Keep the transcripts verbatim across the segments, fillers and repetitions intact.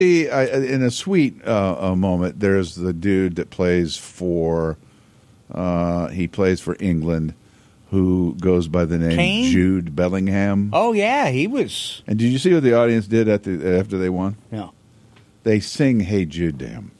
I, in a sweet uh, a moment, there's the dude that plays for, uh, he plays for England, who goes by the name Kane? Jude Bellingham. Oh, yeah, he was. And did you see what the audience did at the, after they won? No. They sing "Hey Jude" to him.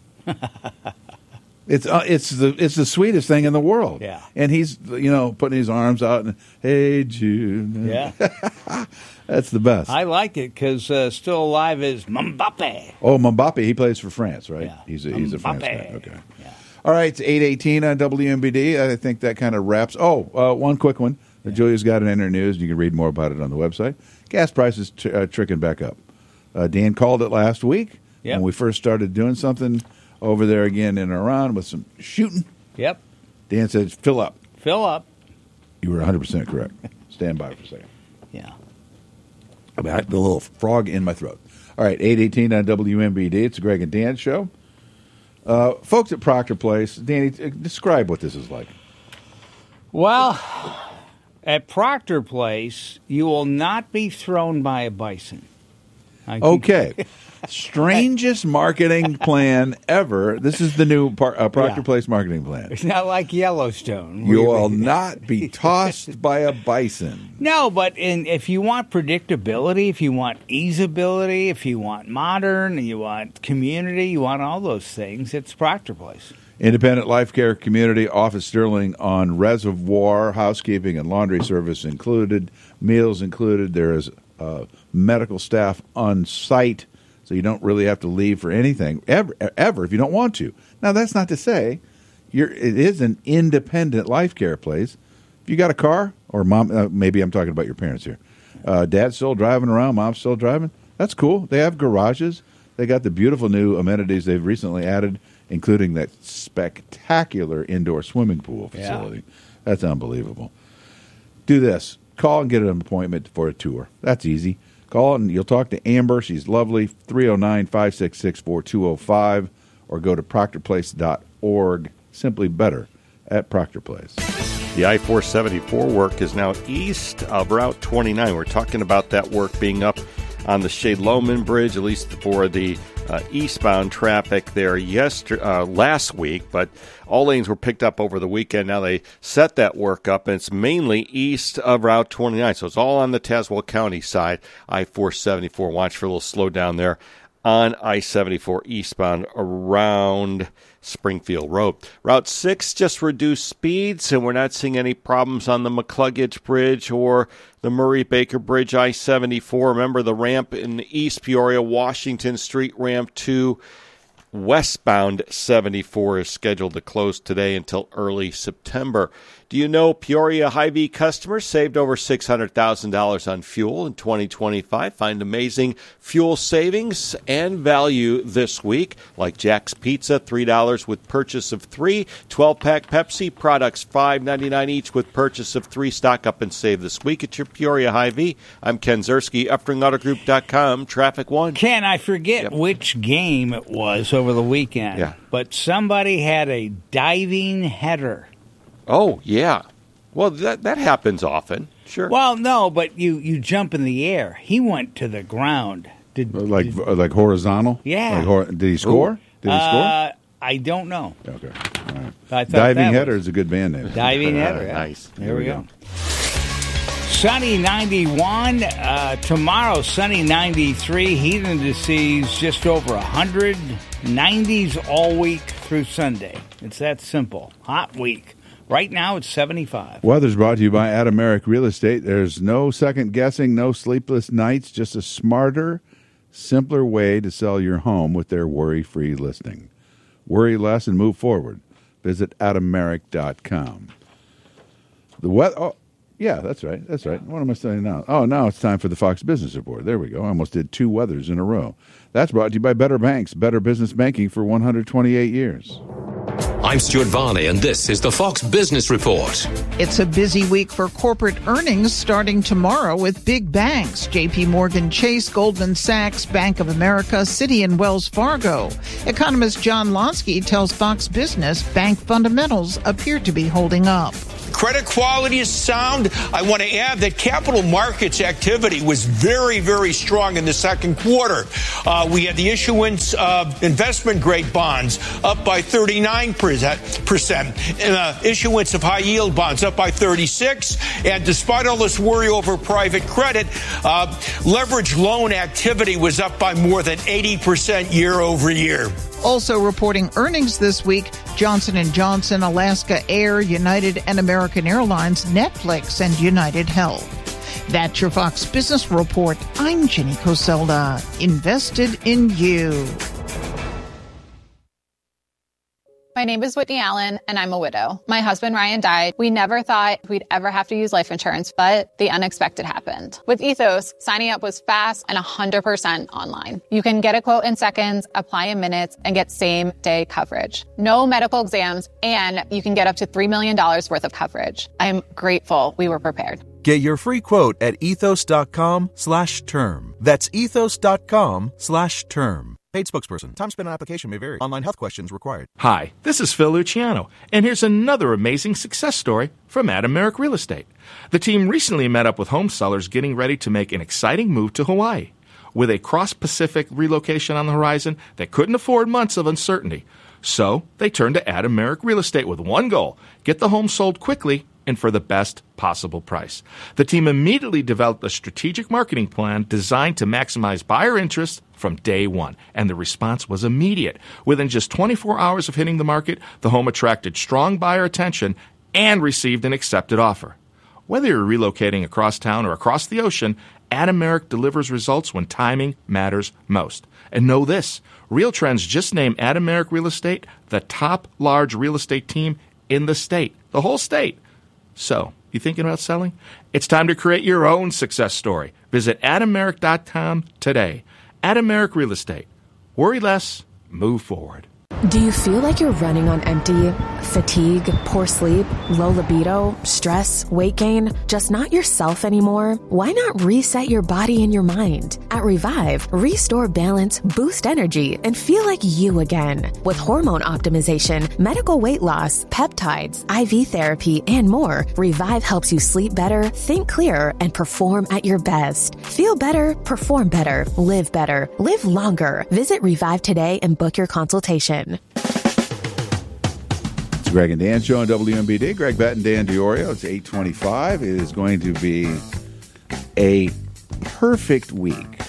It's uh, it's the it's the sweetest thing in the world. Yeah. And he's, you know, putting his arms out and, "Hey Jude." Yeah. That's the best. I like it because uh, still alive is Mbappe. Oh, Mbappe, he plays for France, right? Yeah. He's a, he's a France Mbappe. guy. Okay. Yeah. All right, it's eight eighteen on W M B D. I think that kind of wraps. Oh, uh, one quick one. Yeah. Julia's got it in her news. You can read more about it on the website. Gas prices t- uh, tricking back up. Uh, Dan called it last week yep. when we first started doing something over there again in Iran with some shooting. Yep. Dan said, fill up. Fill up. You were one hundred percent correct. Stand by for a second. Yeah. I mean, I had a little frog in my throat. All right, eight eighteen on W M B D. It's the Greg and Dan show. Uh, folks at Proctor Place, Danny, describe what this is like. Well, at Proctor Place, you will not be thrown by a bison. I Okay. Strangest marketing plan ever. This is the new par- uh, Proctor Yeah. Place marketing plan. It's not like Yellowstone. You where will not be tossed by a bison. No, but in, if you want predictability, if you want easeability, if you want modern, you want community, you want all those things, it's Proctor Place. Independent Life Care Community Office Sterling on Reservoir, housekeeping and laundry service included, meals included. There is uh, medical staff on site, so you don't really have to leave for anything, ever, ever if you don't want to. Now, that's not to say you're, it is an independent life care place. If you got a car, or mom, uh, maybe I'm talking about your parents here, uh, dad's still driving around, mom's still driving, that's cool. They have garages. They got the beautiful new amenities they've recently added, including that spectacular indoor swimming pool facility. Yeah. That's unbelievable. Do this. Call and get an appointment for a tour. That's easy. Call and you'll talk to Amber. She's lovely. three oh nine, five six six, four two oh five or go to proctor place dot org. Simply better at Proctor Place. The I four seventy-four work is now east of Route twenty-nine. We're talking about that work being up on the Shade Loman Bridge, at least for the uh, eastbound traffic there yesterday, uh, last week, but all lanes were picked up over the weekend. Now they set that work up, and it's mainly east of Route twenty-nine, so it's all on the Tazewell County side. I four seventy-four, watch for a little slowdown there on I seventy-four eastbound around Springfield Road. Route six just reduced speeds, and we're not seeing any problems on the McCluggage Bridge or the Murray-Baker Bridge, I seventy-four. Remember, the ramp in East Peoria, Washington Street ramp to westbound seventy-four is scheduled to close today until early September. Do you know Peoria Hy-Vee customers saved over six hundred thousand dollars on fuel in twenty twenty-five? Find amazing fuel savings and value this week, like Jack's Pizza, three dollars with purchase of three. twelve-pack Pepsi products, five ninety-nine each with purchase of three. Stock up and save this week at your Peoria Hy-Vee. I'm Ken Zerski, Uppring Auto Group dot com, Traffic One. Ken, I forget Yep. which game it was over the weekend, Yeah. but somebody had a diving header. Oh, yeah. Well, that that happens often. Sure. Well, no, but you, you jump in the air. He went to the ground. Did Like did, like horizontal? Yeah. Like hor- did he score? Did he uh, I don't know. score? Okay. All right. I thought Diving that Header was- is a good band name. Diving header. Yeah. Nice. There we go. Sunny ninety-one. Uh, tomorrow, sunny ninety-three. Heat indices just over one hundred. nineties all week through Sunday. It's that simple. Hot week. Right now, it's seventy-five. Weather's brought to you by Adam Merrick Real Estate. There's no second guessing, no sleepless nights, just a smarter, simpler way to sell your home with their worry-free listing. Worry less and move forward. Visit adam merrick dot com. The weather. Oh, yeah, that's right. That's right. What am I saying now? Oh, now it's time for the Fox Business Report. There we go. I almost did two weathers in a row. That's brought to you by Better Banks, better business banking for one hundred twenty-eight years. I'm Stuart Varney, and this is the Fox Business Report. It's a busy week for corporate earnings starting tomorrow with big banks. J P Morgan Chase, Goldman Sachs, Bank of America, Citi, and Wells Fargo. Economist John Lonsky tells Fox Business bank fundamentals appear to be holding up. Credit quality is sound. I want to add that capital markets activity was very, very strong in the second quarter. Uh, we had the issuance of investment-grade bonds up by thirty-nine percent, uh, issuance of high-yield bonds up by thirty-six, and despite all this worry over private credit, uh, leveraged loan activity was up by more than eighty percent year over year. Also reporting earnings this week, Johnson and Johnson, Alaska Air, United and American Airlines, Netflix, and United Health. That's your Fox Business Report. I'm Jenny Coselda. Invested in you. My name is Whitney Allen, and I'm a widow. My husband, Ryan, died. We never thought we'd ever have to use life insurance, but the unexpected happened. With Ethos, signing up was fast and one hundred percent online. You can get a quote in seconds, apply in minutes, and get same-day coverage. No medical exams, and you can get up to three million dollars worth of coverage. I'm grateful we were prepared. Get your free quote at ethos.com slash term. That's ethos.com slash term. Paid spokesperson. Time spent on application may vary. Online health questions required. Hi, this is Phil Luciano, and here's another amazing success story from Adameric Real Estate. The team recently met up with home sellers getting ready to make an exciting move to Hawaii. With a cross-Pacific relocation on the horizon, they couldn't afford months of uncertainty. So they turned to Adameric Real Estate with one goal: get the home sold quickly and for the best possible price. The team immediately developed a strategic marketing plan designed to maximize buyer interest from day one, and the response was immediate. Within just twenty-four hours of hitting the market, the home attracted strong buyer attention and received an accepted offer. Whether you're relocating across town or across the ocean, Adameric delivers results when timing matters most. And know this, RealTrends just named Adameric Real Estate the top large real estate team in the state, the whole state. So, you thinking about selling? It's time to create your own success story. Visit adameric dot com today. Adameric Real Estate. Worry less, move forward. Do you feel like you're running on empty? Fatigue, poor sleep, low libido, stress, weight gain, just not yourself anymore? Why not reset your body and your mind? At Revive, restore balance, boost energy, and feel like you again. With hormone optimization, medical weight loss, peptides, I V therapy, and more, Revive helps you sleep better, think clearer, and perform at your best. Feel better, perform better, live better, live longer. Visit Revive today and book your consultation. It's Greg and Dan show on W M B D. Greg Bett and Dan Diorio. It's eight twenty-five. It is going to be a perfect week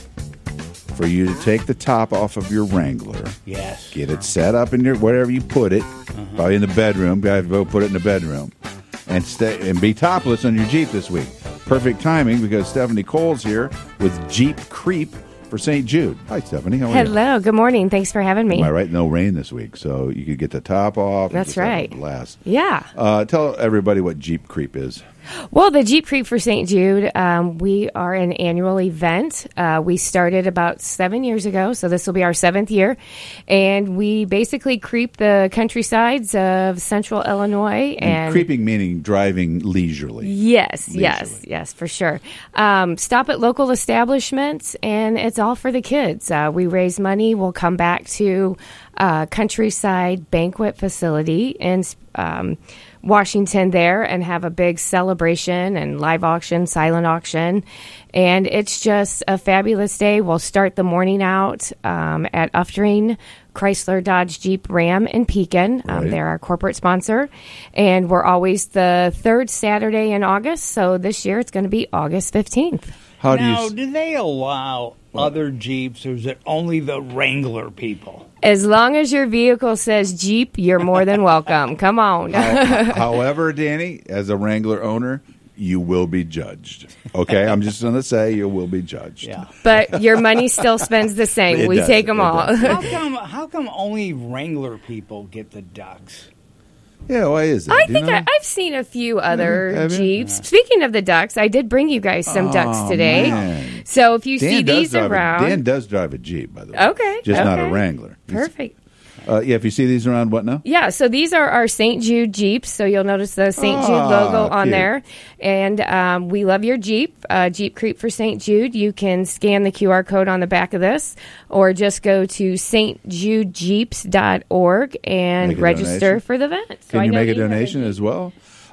for you to take the top off of your Wrangler. Yes. Get it set up in your wherever you put it. Uh-huh. Probably in the bedroom. Guys, go put it in the bedroom. And stay and be topless on your Jeep this week. Perfect timing because Stephanie Cole's here with Jeep Creep for Saint Jude. Hi, Stephanie. How are Hello. you? Hello. Good morning. Thanks for having me. Am I right? No rain this week, so you could get the top off. That's right. Last. Yeah. Uh, tell everybody what Jeep Creep is. Well, the Jeep Creep for Saint Jude, um, we are an annual event. Uh, we started about seven years ago, so this will be our seventh year. And we basically creep the countrysides of central Illinois. And, and creeping meaning driving leisurely. Yes, leisurely. yes, yes, for sure. Um, stop at local establishments, and it's all for the kids. Uh, we raise money. We'll come back to uh, Countryside Banquet Facility in um Washington there and have a big celebration and live auction, silent auction. And it's just a fabulous day. We'll start the morning out um, at Uftring Chrysler Dodge Jeep Ram in Pekin. Um, right. They're our corporate sponsor. And we're always the third Saturday in August. So this year it's going to be August fifteenth. How now, do you... do they allow other Jeeps, or is it only the Wrangler people? As long as your vehicle says Jeep, you're more than welcome. Come on. However, Danny, as a Wrangler owner, you will be judged. Okay? I'm just going to say you will be judged. Yeah. But your money still spends the same. It we does. take them It all. How come, how come only Wrangler people get the ducks? Yeah, why is that? I Do you think know? I, I've seen a few other Have you? Jeeps. Speaking of the ducks, I did bring you guys some Oh, ducks today. man. So if you Dan see does these drive a- around. Dan does drive a Jeep, by the way. Okay. Just not a okay. Wrangler. He's- Perfect. Uh, yeah, if you see these around, what now? Yeah, so these are our Saint Jude Jeeps. So you'll notice the Saint Jude Ah, logo on cute. there. And um, we love your Jeep, uh, Jeep Creep for Saint Jude. You can scan the Q R code on the back of this or just go to s t jude jeeps dot org and Make a register donation. for the event. So Can I you know make a that you have donation Jeep. as well?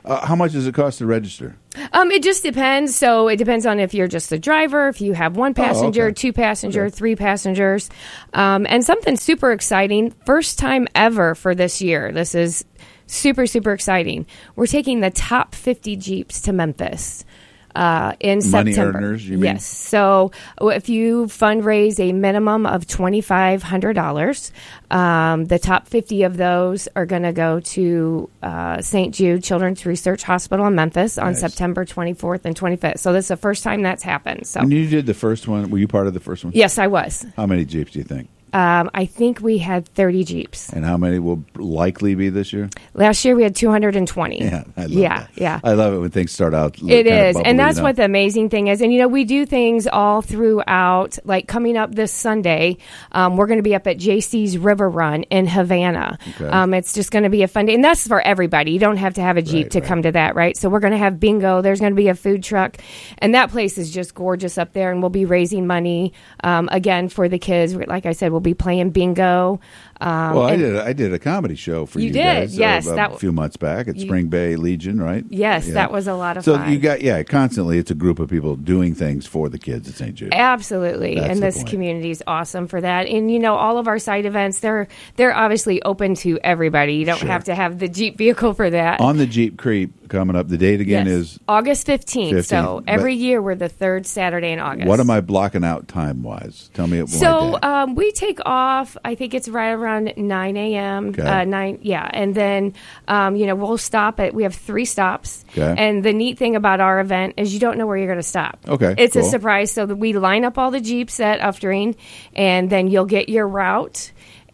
Uh, how much does it cost to register? Um, it just depends. So it depends on if you're just a driver, if you have one passenger, oh, okay. two passenger, okay. three passengers. Um, and something super exciting, first time ever for this year. This is super, super exciting. We're taking the top fifty Jeeps to Memphis. Uh, in Money September. earners, you mean? Yes. So if you fundraise a minimum of twenty-five hundred dollars, um, the top fifty of those are going to go to uh, Saint Jude Children's Research Hospital in Memphis on Nice. September twenty-fourth and twenty-fifth. So this is the first time that's happened. So When you did the first one, were you part of the first one? yes, I was. How many Jeeps do you think? Um, I think we had thirty Jeeps. And how many will likely be this year? Last year we had two hundred twenty. Yeah, I love yeah, that. yeah. I love it when things start out. It is, bubbly, and that's you know? what the amazing thing is. And, you know, we do things all throughout, like coming up this Sunday, um, we're going to be up at J C's River Run in Havana. Okay. Um, it's just going to be a fun day, and that's for everybody. You don't have to have a Jeep Right, to right. come to that, right? So we're going to have bingo. There's going to be a food truck, and that place is just gorgeous up there, and we'll be raising money, um, again, for the kids. Like I said, we'll be playing bingo. Um, Well, I and- did. I did a comedy show for you, You did, guys. uh, yes, a that- few months back at you- Spring Bay Legion, right? Yes, Yeah. that was a lot of so fun. you got yeah. Constantly, it's a group of people doing things for the kids at Saint Jude. Absolutely, That's and the this point. community is awesome for that. And you know, all of our side events, they're they're obviously open to everybody. You don't Sure. have to have the Jeep vehicle for that. On the Jeep Creep coming up. The date again Yes. is August fifteenth. So fifteenth, every but- year we're the third Saturday in August. What am I blocking out time wise? Tell me. It So um, we take off. I think it's right around nine a.m. Okay. Uh, nine, yeah, and then um, you know we'll stop at. We have three stops, Okay. and the neat thing about our event is you don't know where you're going to stop. Okay, it's a cool. surprise. So that we line up all the Jeeps at Uftering, and then you'll get your route.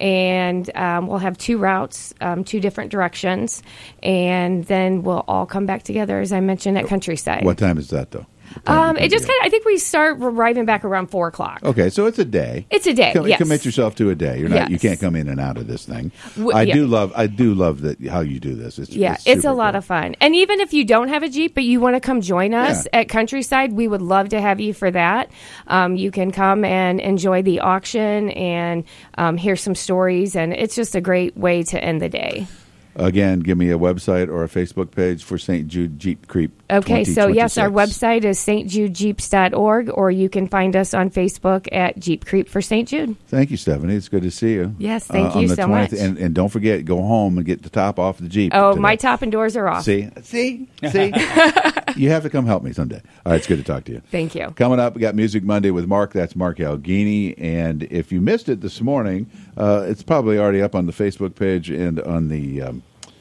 And um, we'll have two routes, um, two different directions, and then we'll all come back together, as I mentioned, at Countryside. What time is that though? What time Um, do you it just come kind of. I think we start arriving back around four o'clock. together? Okay, so it's a day. It's a day. Com- yes. Commit yourself to a day. You're not. You Yes. can't come in and out of this thing. W- I yeah. do love. I do love that how you do this. It's, Yeah, it's, a super lot cool. of fun. And even if you don't have a Jeep, but you want to come join us Yeah. at Countryside, we would love to have you for that. Um, you can come and enjoy the auction and um, hear some stories, and it's just a great way to end the day. Again, give me a website or a Facebook page for Saint Jude Jeep Creep. Okay, so yes, our twenty twenty-six. website is s t jude jeeps dot org, or you can find us on Facebook at Jeep Creep for Saint Jude. Thank you, Stephanie. It's good to see you. Yes, thank on you the so twentieth. much. And, and don't forget, go home and get the top off the Jeep. Oh, today. my top and doors are off. See, see, see. You have to come help me someday. All right, it's good to talk to you. Thank you. Coming up, we got Music Monday with Mark. That's Mark Alghini. And if you missed it this morning, uh, it's probably already up on the Facebook page and on the um,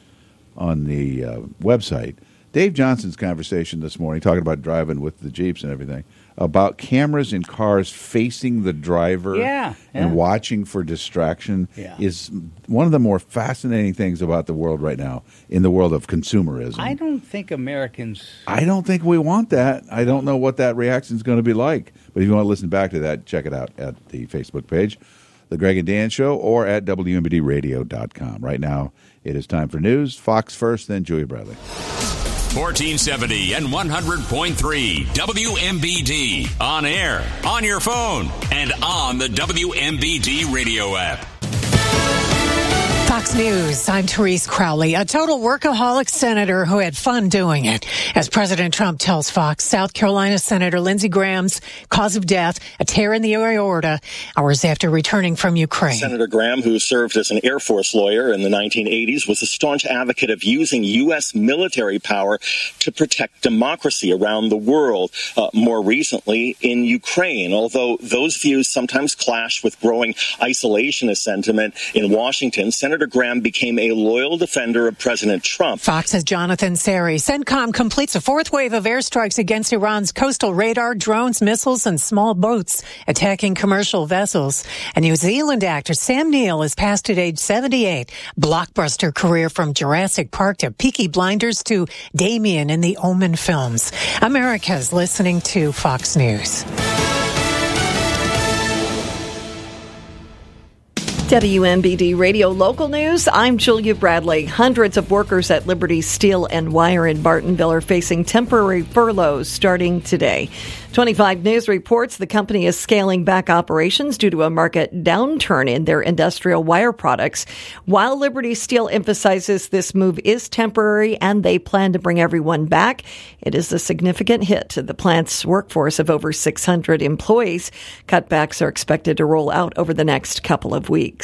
on the uh, website. Dave Johnson's conversation this morning, talking about driving with the Jeeps and everything, about cameras in cars facing the driver Yeah, and yeah. watching for distraction, Yeah. is one of the more fascinating things about the world right now, in the world of consumerism. I don't think Americans. I don't think we want that. I don't know what that reaction is going to be like. But if you want to listen back to that, check it out at the Facebook page, The Greg and Dan Show, or at W M B D radio dot com. Right now, it is time for news. Fox first, then Julia Bradley. fourteen seventy and one hundred point three W M B D. On air, on your phone, and on the W M B D radio app. Fox News, I'm Therese Crowley, a total workaholic senator who had fun doing it. As President Trump tells Fox, South Carolina Senator Lindsey Graham's cause of death, a tear in the aorta, hours after returning from Ukraine. Senator Graham, who served as an Air Force lawyer in the nineteen eighties, was a staunch advocate of using U S military power to protect democracy around the world, uh, more recently in Ukraine, although those views sometimes clash with growing isolationist sentiment in Washington. Senator Graham became a loyal defender of President Trump. Fox's Jonathan Sari. CENTCOM completes a fourth wave of airstrikes against Iran's coastal radar, drones, missiles, and small boats attacking commercial vessels. A New Zealand actor, Sam Neill, is past at age seventy-eight. Blockbuster career from Jurassic Park to Peaky Blinders to Damien in the Omen films. America's listening to Fox News. W M B D Radio Local News, I'm Julia Bradley. Hundreds of workers at Liberty Steel and Wire in Bartonville are facing temporary furloughs starting today. twenty-five News reports the company is scaling back operations due to a market downturn in their industrial wire products. While Liberty Steel emphasizes this move is temporary and they plan to bring everyone back, it is a significant hit to the plant's workforce of over six hundred employees. Cutbacks are expected to roll out over the next couple of weeks.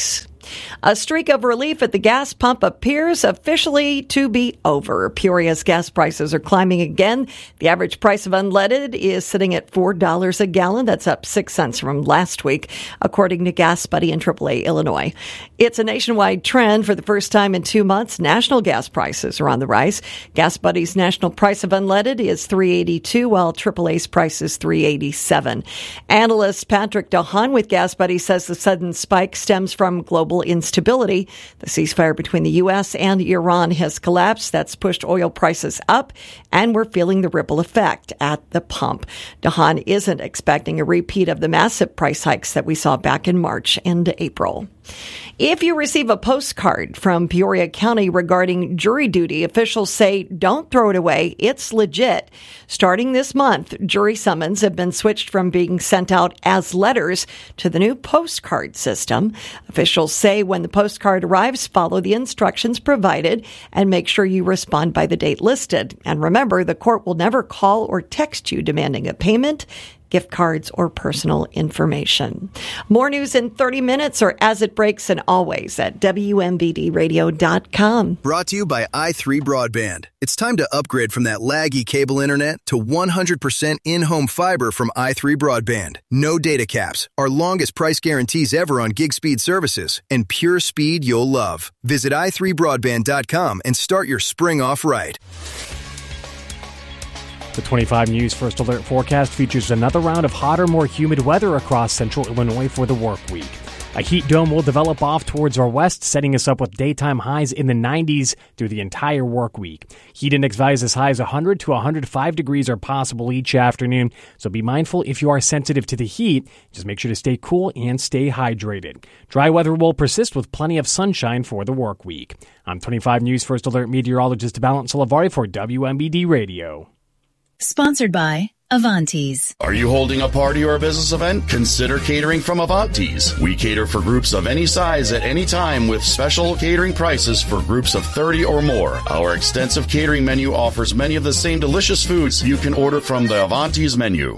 A streak of relief at the gas pump appears officially to be over. Peoria's gas prices are climbing again. The average price of unleaded is sitting at four dollars a gallon. That's up six cents from last week, according to Gas Buddy and triple A Illinois. It's a nationwide trend. For the first time in two months, national gas prices are on the rise. Gas Buddy's national price of unleaded is three dollars and eighty-two cents, while triple A's price is three dollars and eighty-seven cents. Analyst Patrick Dahan with Gas Buddy says the sudden spike stems from global instability. The ceasefire between the U S and Iran has collapsed. That's pushed oil prices up, and we're feeling the ripple effect at the pump. Dahan isn't expecting a repeat of the massive price hikes that we saw back in March and April. If you receive a postcard from Peoria County regarding jury duty, officials say don't throw it away. It's legit. Starting this month, jury summons have been switched from being sent out as letters to the new postcard system. Officials say when the postcard arrives, follow the instructions provided and make sure you respond by the date listed. And remember, the court will never call or text you demanding a payment, gift cards, or personal information. More news in thirty minutes or as it breaks, and always at W M B D radio dot com. Brought to you by i three Broadband. It's time to upgrade from that laggy cable internet to one hundred percent in-home fiber from i three Broadband. No data caps, our longest price guarantees ever on gig speed services, and pure speed you'll love. Visit i three broadband dot com and start your spring off right. The twenty-five News First Alert forecast features another round of hotter, more humid weather across central Illinois for the work week. A heat dome will develop off towards our west, setting us up with daytime highs in the nineties through the entire work week. Heat index values as high as one hundred to one hundred five degrees are possible each afternoon, so be mindful if you are sensitive to the heat. Just make sure to stay cool and stay hydrated. Dry weather will persist with plenty of sunshine for the work week. I'm twenty-five News First Alert meteorologist Valent Salavari for W M B D Radio. Sponsored by Avantes. Are you holding a party or a business event? Consider catering from Avantes. We cater for groups of any size at any time with special catering prices for groups of thirty or more. Our extensive catering menu offers many of the same delicious foods you can order from the Avantes menu.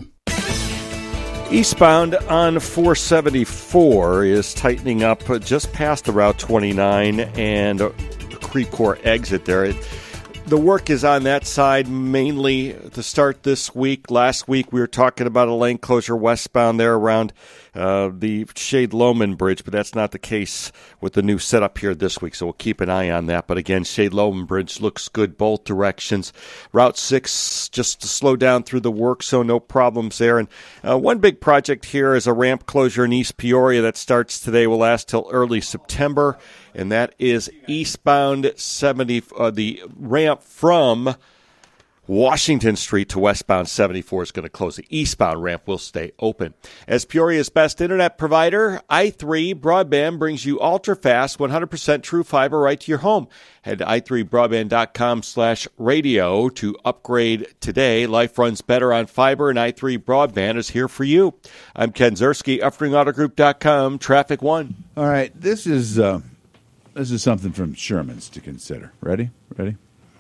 Eastbound on four seventy-four is tightening up just past the Route twenty-nine and Creve Coeur exit there. It, The work is on that side mainly to start this week. Last week we were talking about a lane closure westbound there around uh, the Shade-Loman Bridge, but that's not the case with the new setup here this week, so we'll keep an eye on that. But again, Shade-Loman Bridge looks good both directions. Route six just to slow down through the work, so no problems there. And uh, one big project here is a ramp closure in East Peoria that starts today, will last till early September. And that is eastbound seventy, uh, the ramp from Washington Street to westbound seventy-four is going to close. The eastbound ramp will stay open. As Peoria's best internet provider, i three Broadband brings you ultra-fast, one hundred percent true fiber right to your home. Head to i three broadband dot com slash radio to upgrade today. Life runs better on fiber, and i three Broadband is here for you. I'm Ken Zerski, Uffring Auto Group dot com, Traffic One. All right, this is... Uh This is something from Sherman's to consider. Ready? Ready?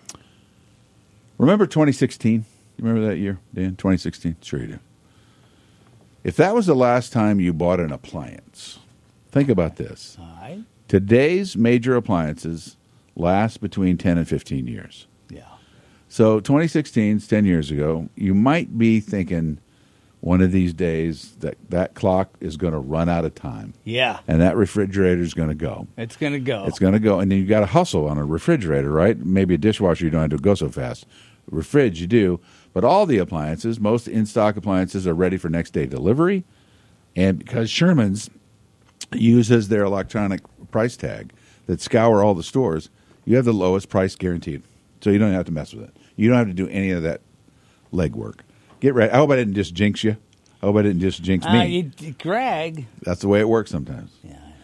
Remember twenty sixteen? You remember that year, Dan? twenty sixteen? Sure you do. If that was the last time you bought an appliance, think about this. All right. Today's major appliances last between ten and fifteen years. Yeah. So twenty sixteen is ten years ago. You might be thinking, one of these days that that clock is going to run out of time. Yeah. And that refrigerator is going to go. It's going to go. It's going to go. And then you got to hustle on a refrigerator, right? Maybe a dishwasher, you don't have to go so fast. Refridge, you do. But all the appliances, most in-stock appliances are ready for next-day delivery. And because Sherman's uses their electronic price tag that scour all the stores, you have the lowest price guaranteed. So you don't have to mess with it. You don't have to do any of that legwork. Get ready. I hope I didn't just jinx you. I hope I didn't just jinx me. Uh, you, Greg. That's the way it works sometimes. Yeah, I know.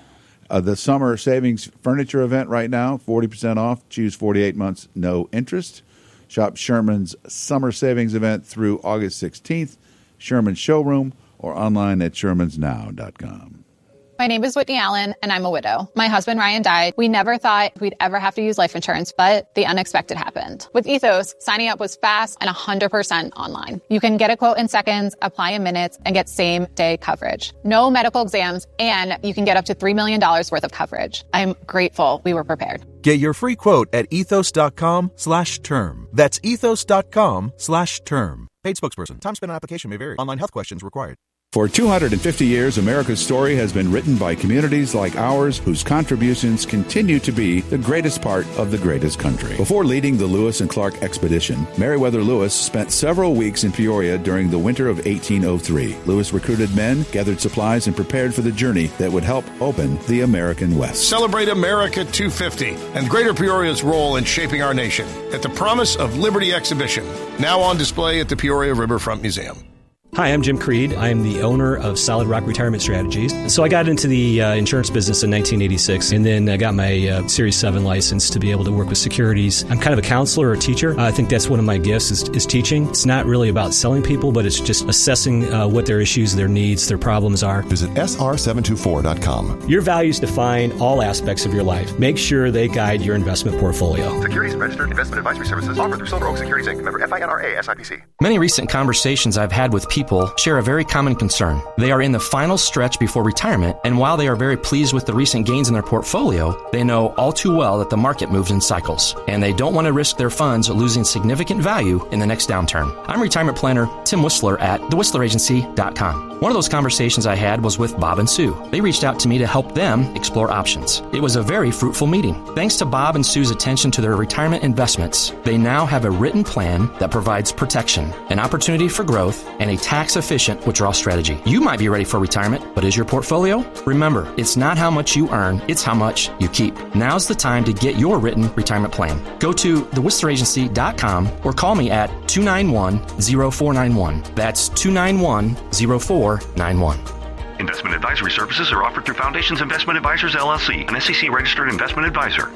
Uh, the summer savings furniture event right now, forty percent off. Choose forty-eight months, no interest. Shop Sherman's summer savings event through August sixteenth. Sherman's showroom or online at shermans now dot com. My name is Whitney Allen, and I'm a widow. My husband, Ryan, died. We never thought we'd ever have to use life insurance, but the unexpected happened. With Ethos, signing up was fast and one hundred percent online. You can get a quote in seconds, apply in minutes, and get same-day coverage. No medical exams, and you can get up to three million dollars worth of coverage. I'm grateful we were prepared. Get your free quote at ethos.com slash term. That's ethos.com slash term. Paid spokesperson. Time spent on application may vary. Online health questions required. For two hundred fifty years, America's story has been written by communities like ours whose contributions continue to be the greatest part of the greatest country. Before leading the Lewis and Clark expedition, Meriwether Lewis spent several weeks in Peoria during the winter of eighteen oh three. Lewis recruited men, gathered supplies, and prepared for the journey that would help open the American West. Celebrate America two fifty and Greater Peoria's role in shaping our nation at the Promise of Liberty exhibition, now on display at the Peoria Riverfront Museum. Hi, I'm Jim Creed. I am the owner of Solid Rock Retirement Strategies. So I got into the uh, insurance business in nineteen eighty-six, and then I got my uh, Series seven license to be able to work with securities. I'm kind of a counselor or a teacher. Uh, I think that's one of my gifts is, is teaching. It's not really about selling people, but it's just assessing uh, what their issues, their needs, their problems are. Visit S R seven two four dot com. Your values define all aspects of your life. Make sure they guide your investment portfolio. Securities registered investment advisory services offered through Silver Oak Securities Incorporated. Member F I N R A S I P C. Many recent conversations I've had with people share a very common concern. They are in the final stretch before retirement, and while they are very pleased with the recent gains in their portfolio, they know all too well that the market moves in cycles, and they don't want to risk their funds losing significant value in the next downturn. I'm retirement planner Tim Whistler at the whistler agency dot com. One of those conversations I had was with Bob and Sue. They reached out to me to help them explore options. It was a very fruitful meeting. Thanks to Bob and Sue's attention to their retirement investments, they now have a written plan that provides protection, an opportunity for growth, and a tax-efficient withdrawal strategy. You might be ready for retirement, but is your portfolio? Remember, it's not how much you earn, it's how much you keep. Now's the time to get your written retirement plan. Go to the whistler agency dot com or call me at two nine one, zero four nine one. That's two nine one, zero four nine one. Investment advisory services are offered through Foundations Investment Advisors, L L C, an S E C-registered investment advisor.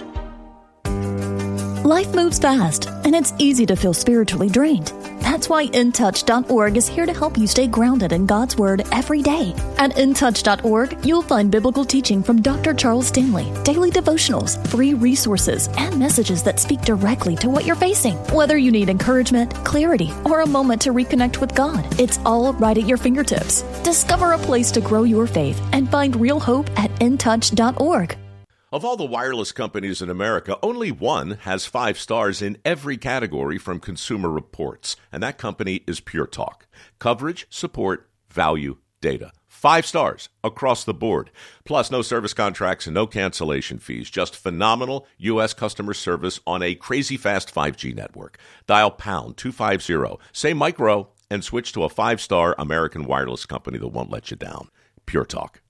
Life moves fast, and it's easy to feel spiritually drained. That's why in touch dot org is here to help you stay grounded in God's Word every day. At in touch dot org, you'll find biblical teaching from Doctor Charles Stanley, daily devotionals, free resources, and messages that speak directly to what you're facing. Whether you need encouragement, clarity, or a moment to reconnect with God, it's all right at your fingertips. Discover a place to grow your faith and find real hope at in touch dot org. Of all the wireless companies in America, only one has five stars in every category from Consumer Reports, and that company is Pure Talk. Coverage, support, value, data. Five stars across the board. Plus, no service contracts and no cancellation fees. Just phenomenal U S customer service on a crazy fast five G network. Dial pound two fifty, say micro, and switch to a five-star American wireless company that won't let you down. Pure Talk.